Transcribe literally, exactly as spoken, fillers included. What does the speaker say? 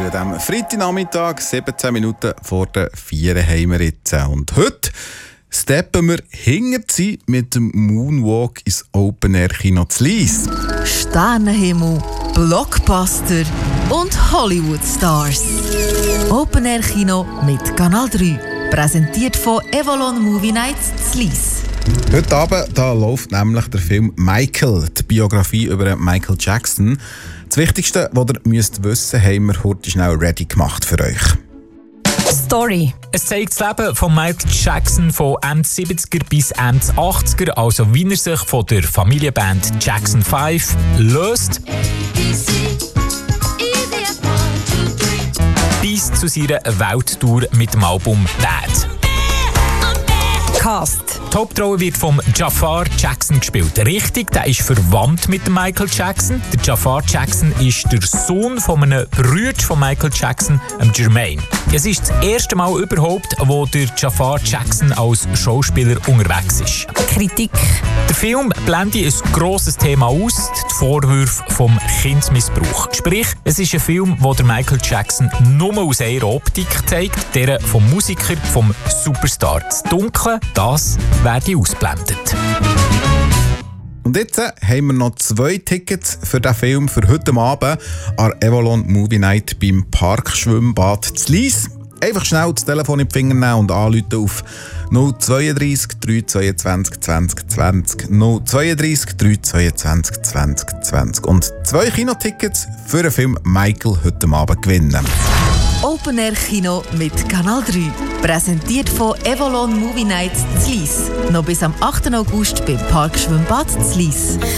an diesem Freitagnachmittag, siebzehn Minuten vor der vier haben wir jetzt. Und heute steppen wir hinter sie mit dem Moonwalk ins Open-Air-Kino zu Lyss. Sternenhimmel, Blockbuster und Hollywood-Stars. Open-Air-Kino mit Kanal drei. Präsentiert von Avalon Movie Nights zu Lyss. Heute Abend da läuft nämlich der Film «Michael», die Biografie über Michael Jackson. Das Wichtigste, was ihr müsst wissen, haben wir heute schnell ready gemacht für euch. Story. Es zeigt das Leben von Michael Jackson von Ende siebziger bis Ende achtziger, also wie er sich von der Familienband Jackson fünf löst, bis zu seiner Welttour mit dem Album «Bad». Cast. Die Hauptrolle wird von Jafar Jackson gespielt. Richtig, der ist verwandt mit Michael Jackson. Der Jafar Jackson ist der Sohn von einem Bruder von Michael Jackson, dem Jermaine. Es ist das erste Mal überhaupt, wo der Jafar Jackson als Schauspieler unterwegs ist. Kritik. Der Film blendet ein grosses Thema aus, die Vorwürfe vom Kindesmissbrauch. Sprich, es ist ein Film, wo der Michael Jackson nur aus einer Optik zeigt, der vom Musiker, vom Superstar. Das Dunkle, das werde ausblendet. Und jetzt haben wir noch zwei Tickets für diesen Film für heute Abend an Avalon Movie Night beim Parkschwimmbad zu Lyss. Einfach schnell das Telefon in die Finger nehmen und anrufen auf null drei zwei drei zweiundzwanzig zwanzig zwanzig null drei zwei drei zweiundzwanzig zwanzig zwanzig und zwei Kinotickets für den Film «Michael» heute Abend gewinnen. Open Air Kino mit Kanal drei. Präsentiert von Avalon Movie Nights zu Lyss. Noch bis am achten August beim Parkschwimmbad zu Lyss.